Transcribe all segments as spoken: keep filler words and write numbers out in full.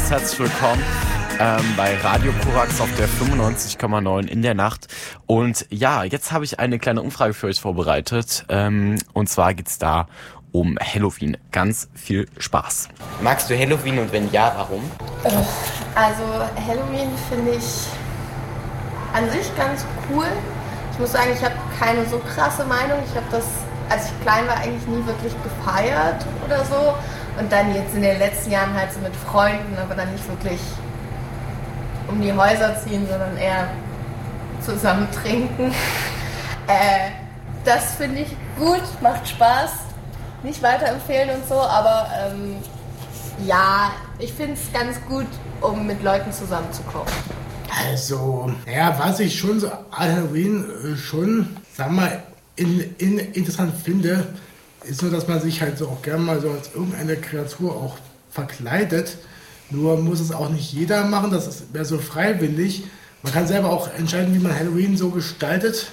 ganz herzlich willkommen ähm, bei Radio Korax auf der fünfundneunzig Komma neun in der Nacht. Und ja, jetzt habe ich eine kleine Umfrage für euch vorbereitet. Ähm, und zwar geht's da um Halloween. Ganz viel Spaß. Magst du Halloween und wenn ja, warum? Also Halloween finde ich an sich ganz cool. Ich muss sagen, ich habe keine so krasse Meinung. Ich habe das, als ich klein war, eigentlich nie wirklich gefeiert oder so. Und dann jetzt in den letzten Jahren halt so mit Freunden, aber dann nicht wirklich um die Häuser ziehen, sondern eher zusammen trinken. äh, das finde ich gut, macht Spaß. Nicht weiterempfehlen und so, aber ähm, ja, ich finde es ganz gut, um mit Leuten zusammenzukommen. Also, naja, was ich schon so an Halloween äh, schon, sag mal, in, in, interessant finde, ist nur, dass man sich halt so auch gerne mal so als irgendeine Kreatur auch verkleidet. Nur muss es auch nicht jeder machen, das ist mehr so freiwillig. Man kann selber auch entscheiden, wie man Halloween so gestaltet.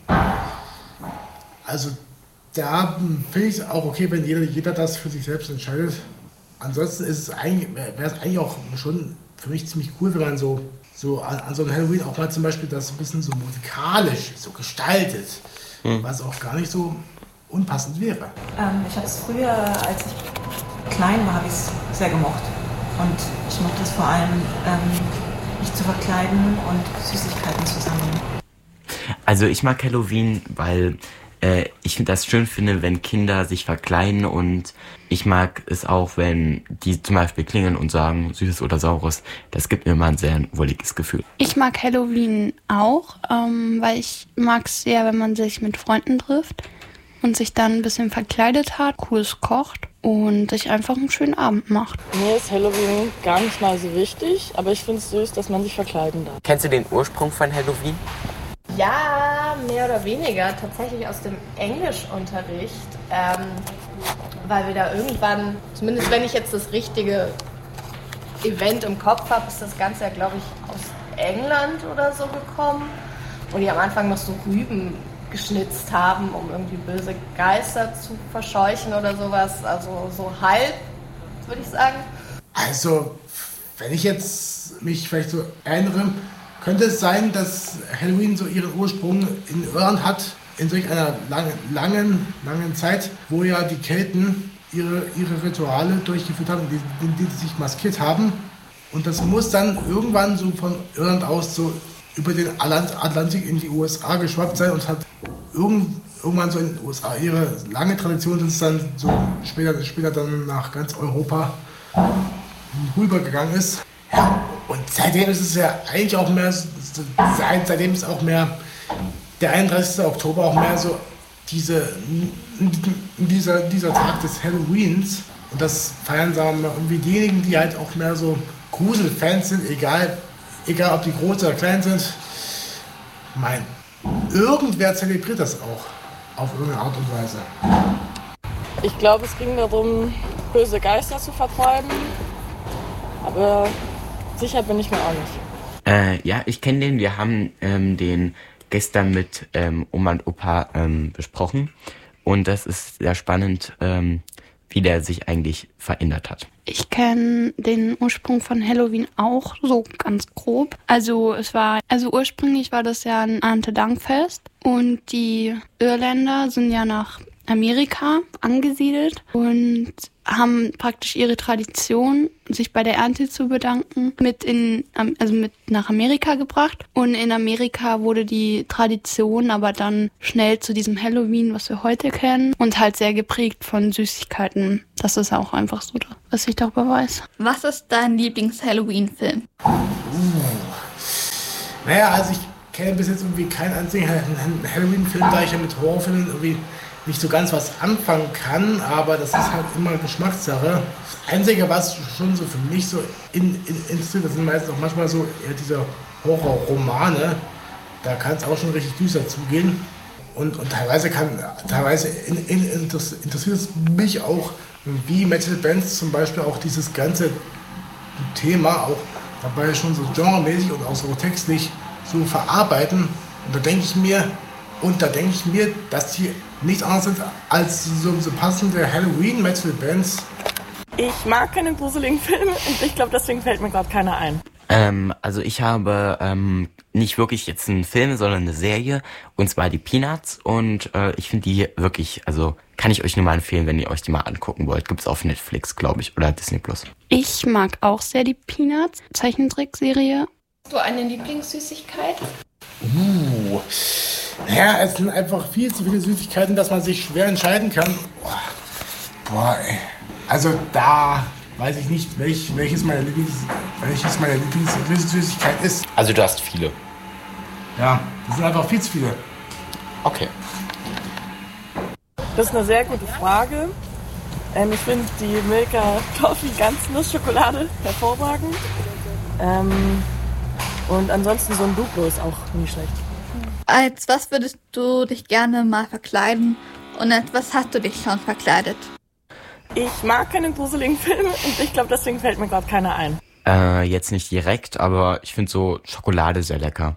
Also da finde ich es auch okay, wenn jeder, jeder das für sich selbst entscheidet. Ansonsten ist es eigentlich, wäre es eigentlich auch schon für mich ziemlich cool, wenn man so, so an, an so einem Halloween auch mal zum Beispiel das ein bisschen so musikalisch so gestaltet, hm. was auch gar nicht so unpassend wäre. Ähm, ich habe es früher, als ich klein war, habe ich es sehr gemocht. Und ich mochte es vor allem, ähm, mich zu verkleiden und Süßigkeiten zu sammeln. Also ich mag Halloween, weil äh, ich das schön finde, wenn Kinder sich verkleiden, und ich mag es auch, wenn die zum Beispiel klingeln und sagen Süßes oder Saures. Das gibt mir immer ein sehr wohliges Gefühl. Ich mag Halloween auch, ähm, weil ich mag es sehr, wenn man sich mit Freunden trifft und sich dann ein bisschen verkleidet hat, cooles kocht und sich einfach einen schönen Abend macht. Mir ist Halloween gar nicht mal so wichtig, aber ich finde es süß, dass man sich verkleiden darf. Kennst du den Ursprung von Halloween? Ja, mehr oder weniger. Tatsächlich aus dem Englischunterricht, ähm, weil wir da irgendwann, zumindest wenn ich jetzt das richtige Event im Kopf habe, ist das Ganze ja, glaube ich, aus England oder so gekommen. Und die am Anfang noch so Rüben geschnitzt haben, um irgendwie böse Geister zu verscheuchen oder sowas. Also so halb, würde ich sagen. Also, wenn ich jetzt mich vielleicht so erinnere, könnte es sein, dass Halloween so ihren Ursprung in Irland hat, in solch einer langen, langen, langen Zeit, wo ja die Kelten ihre, ihre Rituale durchgeführt haben, in die, in die sie sich maskiert haben. Und das muss dann irgendwann so von Irland aus so über den Atlantik in die U S A geschwappt sein und hat irgend, irgendwann so in den U S A ihre lange Tradition, das ist dann so später, später dann nach ganz Europa rübergegangen ist. Ja, und seitdem ist es ja eigentlich auch mehr, seit, seitdem ist auch mehr der einunddreißigste Oktober auch mehr so diese, dieser, dieser Tag des Halloweens. Und das feiern, sagen wir mal, irgendwie diejenigen, die halt auch mehr so Gruselfans sind, egal, egal ob die groß oder klein sind. Mein, irgendwer zelebriert das auch auf irgendeine Art und Weise. Ich glaube, es ging darum, böse Geister zu vertreiben, aber sicher bin ich mir auch nicht. Äh, ja, ich kenne den. Wir haben ähm, den gestern mit ähm, Oma und Opa ähm, besprochen. Und das ist sehr spannend, ähm, wie der sich eigentlich verändert hat. Ich kenne den Ursprung von Halloween auch so ganz grob. Also es war, also ursprünglich war das ja ein Erntedankfest und die Irländer sind ja nach Amerika angesiedelt und haben praktisch ihre Tradition, sich bei der Ernte zu bedanken, mit in, also mit nach Amerika gebracht. Und in Amerika wurde die Tradition aber dann schnell zu diesem Halloween, was wir heute kennen, und halt sehr geprägt von Süßigkeiten. Das ist auch einfach so, was ich darüber weiß. Was ist dein Lieblings-Halloween-Film? Uh. Naja, also ich kenne bis jetzt irgendwie keinen einzigen Halloween-Film, da ich ja mit Horrorfilmen irgendwie nicht so ganz was anfangen kann, aber das ist halt immer Geschmackssache. Das Einzige, was schon so für mich so in, in, interessiert, das sind meistens auch manchmal so eher diese Horrorromane. Da kann es auch schon richtig düster zugehen. Und, und teilweise, kann, teilweise in, in, interessiert es mich auch, wie Metal Bands zum Beispiel auch dieses ganze Thema auch dabei schon so genremäßig und auch so textlich so verarbeiten. Und da denke ich mir, und da denke ich mir, dass die nichts anderes sind als so, so passende Halloween-Metal-Bands. Ich mag keine gruseligen Filme und ich glaube, deswegen fällt mir gerade keiner ein. Ähm, also ich habe ähm, nicht wirklich jetzt einen Film, sondern eine Serie, und zwar die Peanuts, und äh, ich finde die wirklich, also kann ich euch nur mal empfehlen, wenn ihr euch die mal angucken wollt. Gibt's auf Netflix, glaube ich, oder Disney Plus. Ich mag auch sehr die Peanuts, Zeichentrickserie. Hast du eine Lieblingssüßigkeit? Uh, ja, es sind einfach viel zu viele Süßigkeiten, dass man sich schwer entscheiden kann. Boah, Boah ey. Also da weiß ich nicht, welch, welches meine Lieblings, welches meine Lieblingssüßigkeit ist. Also du hast viele. Ja, das sind einfach viel zu viele. Okay. Das ist eine sehr gute Frage. Ähm, ich finde die Milka Toffee ganz Nussschokolade hervorragend. Ähm, und ansonsten so ein Duplo ist auch nie schlecht. Als was würdest du dich gerne mal verkleiden und als was hast du dich schon verkleidet? Ich mag keine gruseligen Filme und ich glaube, deswegen fällt mir gerade keiner ein. Äh, jetzt nicht direkt, aber ich finde so Schokolade sehr lecker.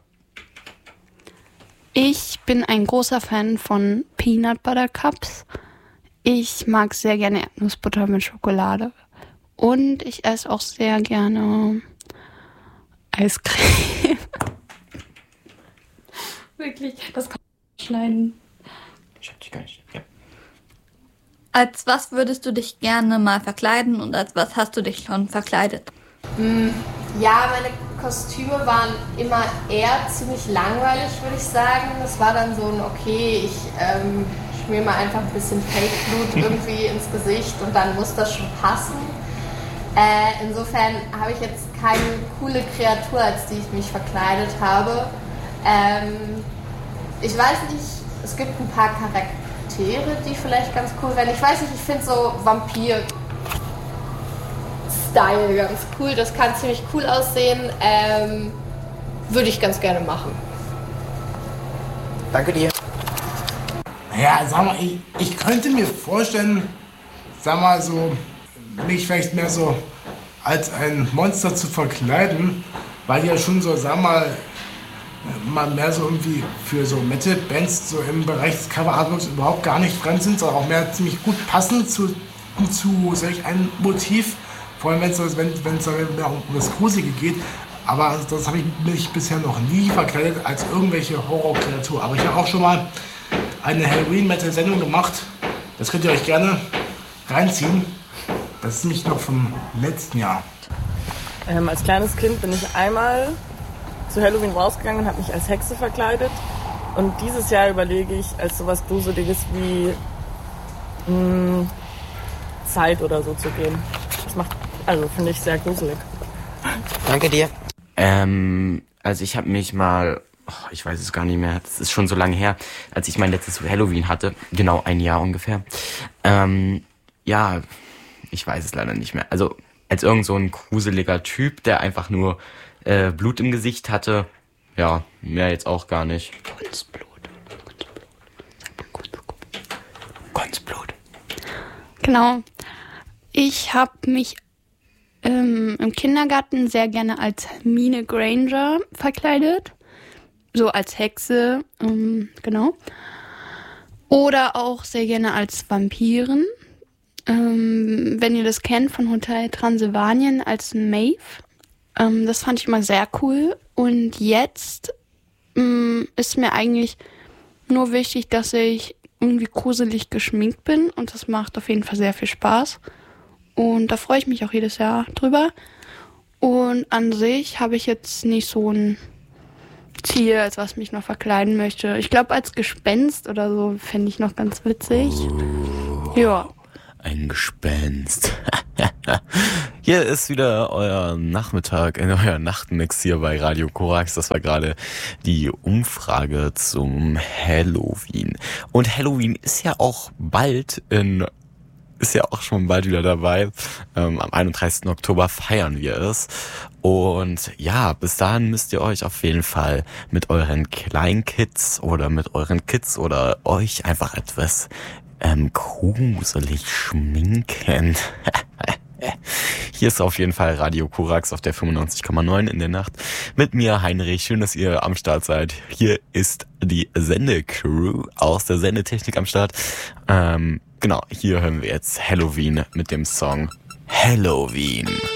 Ich bin ein großer Fan von Peanut Butter Cups. Ich mag sehr gerne Erdnussbutter mit Schokolade. Und ich esse auch sehr gerne Eiscreme. Wirklich, das kann man schneiden. Ich hab dich gar nicht. Ja. Als was würdest du dich gerne mal verkleiden und als was hast du dich schon verkleidet? Ja, meine Kostüme waren immer eher ziemlich langweilig, würde ich sagen. Das war dann so ein, okay, ich ähm, schmier mal einfach ein bisschen Fake-Blut irgendwie ins Gesicht und dann muss das schon passen. Äh, insofern habe ich jetzt keine coole Kreatur, als die ich mich verkleidet habe. Ähm, ich weiß nicht, es gibt ein paar Charaktere, die vielleicht ganz cool wären. Ich weiß nicht, ich finde so Vampir Style ganz cool, das kann ziemlich cool aussehen, ähm, würde ich ganz gerne machen. Danke dir. Ja, sag mal, ich, ich könnte mir vorstellen, sag mal so, mich vielleicht mehr so als ein Monster zu verkleiden, weil die ja schon so, sag mal, mal mehr so irgendwie für so Metal-Bands so im Bereich des Cover-Artworks überhaupt gar nicht fremd sind, sondern auch mehr ziemlich gut passen zu, zu solch einem Motiv. Vor allem, wenn es wenn, mehr um das Gruselige geht. Aber das habe ich mich bisher noch nie verkleidet als irgendwelche Horrorkreatur. Aber ich habe auch schon mal eine Halloween-Metal-Sendung gemacht. Das könnt ihr euch gerne reinziehen. Das ist nämlich noch vom letzten Jahr. Ähm, als kleines Kind bin ich einmal zu Halloween rausgegangen und habe mich als Hexe verkleidet. Und dieses Jahr überlege ich, als sowas Gruseliges wie mh, Zeit oder so zu gehen. Das macht, also finde ich sehr gruselig. Danke dir. Ähm, also ich habe mich mal, oh, ich weiß es gar nicht mehr, das ist schon so lange her, als ich mein letztes Halloween hatte, genau ein Jahr ungefähr. Ähm, ja, ich weiß es leider nicht mehr. Also als irgend so ein gruseliger Typ, der einfach nur äh, Blut im Gesicht hatte. Ja, mehr jetzt auch gar nicht. Kunstblut. Kunstblut. Genau. Ich habe mich ähm, im Kindergarten sehr gerne als Hermine Granger verkleidet. So als Hexe, ähm, genau. Oder auch sehr gerne als Vampirin. Ähm, wenn ihr das kennt, von Hotel Transylvanien als Maeve. Ähm, das fand ich immer sehr cool. Und jetzt ähm, ist mir eigentlich nur wichtig, dass ich irgendwie gruselig geschminkt bin. Und das macht auf jeden Fall sehr viel Spaß. Und da freue ich mich auch jedes Jahr drüber. Und an sich habe ich jetzt nicht so ein Ziel, als was mich noch verkleiden möchte. Ich glaube, als Gespenst oder so fände ich noch ganz witzig. Oh, ja. Ein Gespenst. Hier ist wieder euer Nachmittag, in euer Nachtmix hier bei Radio Korax. Das war gerade die Umfrage zum Halloween. Und Halloween ist ja auch bald in ist ja auch schon bald wieder dabei. Ähm, am einunddreißigsten Oktober feiern wir es. Und ja, bis dahin müsst ihr euch auf jeden Fall mit euren Kleinkids oder mit euren Kids oder euch einfach etwas ähm, gruselig schminken. Hier ist auf jeden Fall Radio Korax auf der fünfundneunzig Komma neun in der Nacht. Mit mir, Heinrich. Schön, dass ihr am Start seid. Hier ist die Sendecrew aus der Sendetechnik am Start. Ähm, genau, hier hören wir jetzt Halloween mit dem Song Halloween.